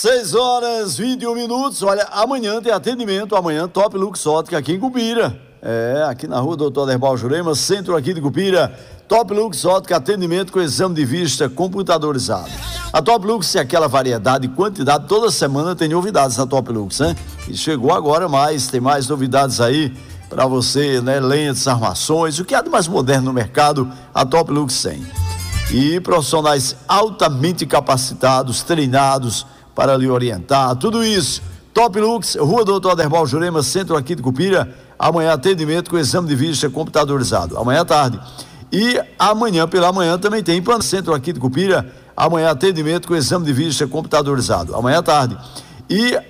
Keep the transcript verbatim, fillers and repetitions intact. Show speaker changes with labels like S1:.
S1: seis horas e vinte e um minutos. Olha, amanhã tem atendimento. Amanhã, Top Lux Ótica aqui em Cupira. É, aqui na rua Doutor Aderbal Jurema, centro aqui de Cupira. Top Lux Ótica, atendimento com exame de vista computadorizado. A Top Lux é aquela variedade e quantidade. Toda semana tem novidades na Top Lux, né? E chegou agora mais, tem mais novidades aí para você, né? Lentes, armações, o que há de mais moderno no mercado, a Top Lux tem. E profissionais altamente capacitados, treinados para lhe orientar, tudo isso. Top Lux, rua Doutor Aderbal Jurema, centro aqui de Cupira. Amanhã atendimento com exame de vista computadorizado, amanhã à tarde. E amanhã pela manhã também tem Pan Centro aqui de Cupira. Amanhã atendimento com exame de vista computadorizado, amanhã à tarde. E